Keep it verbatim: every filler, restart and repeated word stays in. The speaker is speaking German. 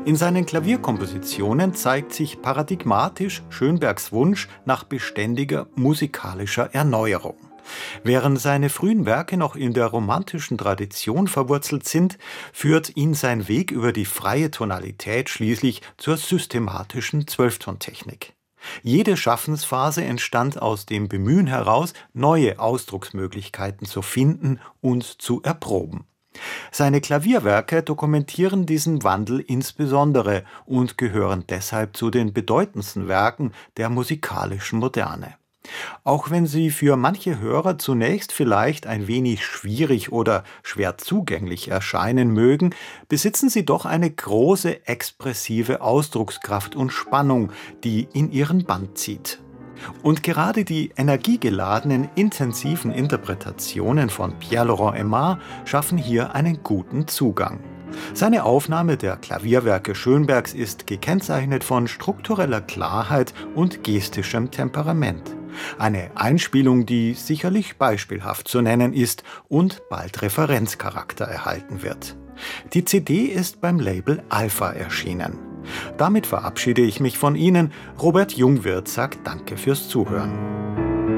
In seinen Klavierkompositionen zeigt sich paradigmatisch Schönbergs Wunsch nach beständiger musikalischer Erneuerung. Während seine frühen Werke noch in der romantischen Tradition verwurzelt sind, führt ihn sein Weg über die freie Tonalität schließlich zur systematischen Zwölftontechnik. Jede Schaffensphase entstand aus dem Bemühen heraus, neue Ausdrucksmöglichkeiten zu finden und zu erproben. Seine Klavierwerke dokumentieren diesen Wandel insbesondere und gehören deshalb zu den bedeutendsten Werken der musikalischen Moderne. Auch wenn sie für manche Hörer zunächst vielleicht ein wenig schwierig oder schwer zugänglich erscheinen mögen, besitzen sie doch eine große expressive Ausdruckskraft und Spannung, die in ihren Bann zieht. Und gerade die energiegeladenen, intensiven Interpretationen von Pierre-Laurent Aimard schaffen hier einen guten Zugang. Seine Aufnahme der Klavierwerke Schönbergs ist gekennzeichnet von struktureller Klarheit und gestischem Temperament. Eine Einspielung, die sicherlich beispielhaft zu nennen ist und bald Referenzcharakter erhalten wird. Die C D ist beim Label Alpha erschienen. Damit verabschiede ich mich von Ihnen. Robert Jungwirth sagt Danke fürs Zuhören.